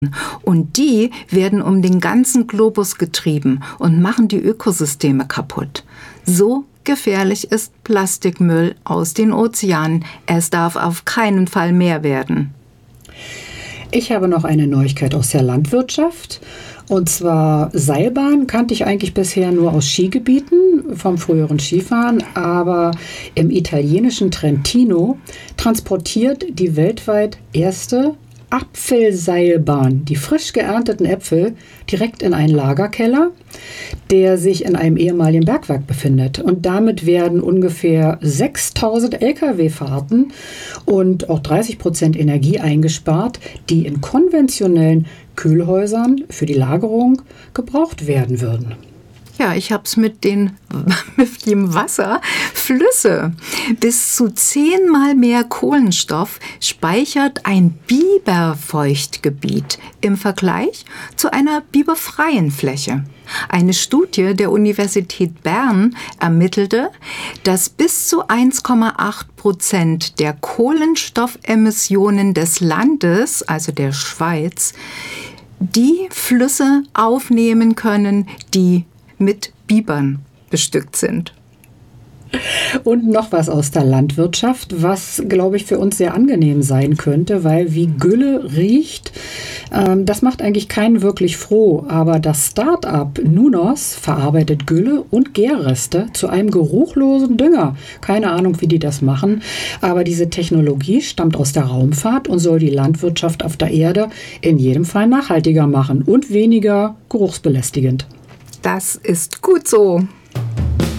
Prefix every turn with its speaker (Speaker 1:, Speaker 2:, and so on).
Speaker 1: Und die werden um den ganzen Globus getrieben und machen die Ökosysteme kaputt. So gefährlich ist Plastikmüll aus den Ozeanen. Es darf auf keinen Fall mehr werden.
Speaker 2: Ich habe noch eine Neuigkeit aus der Landwirtschaft. Und zwar Seilbahn kannte ich eigentlich bisher nur aus Skigebieten vom früheren Skifahren. Aber im italienischen Trentino transportiert die weltweit erste Apfelseilbahn die frisch geernteten Äpfel direkt in einen Lagerkeller, der sich in einem ehemaligen Bergwerk befindet. Und damit werden ungefähr 6000 Lkw-Fahrten und auch 30% Energie eingespart, die in konventionellen Kühlhäusern für die Lagerung gebraucht werden würden.
Speaker 1: Ja, ich habe es mit dem Wasser. Flüsse. Bis zu 10-mal mehr Kohlenstoff speichert ein Biberfeuchtgebiet im Vergleich zu einer biberfreien Fläche. Eine Studie der Universität Bern ermittelte, dass bis zu 1,8% der Kohlenstoffemissionen des Landes, also der Schweiz, die Flüsse aufnehmen können, die mit Bibern bestückt sind.
Speaker 2: Und noch was aus der Landwirtschaft, was, glaube ich, für uns sehr angenehm sein könnte, weil wie Gülle riecht, das macht eigentlich keinen wirklich froh. Aber das Start-up Nunos verarbeitet Gülle und Gärreste zu einem geruchlosen Dünger. Keine Ahnung, wie die das machen, aber diese Technologie stammt aus der Raumfahrt und soll die Landwirtschaft auf der Erde in jedem Fall nachhaltiger machen und weniger geruchsbelästigend.
Speaker 1: Das ist gut so.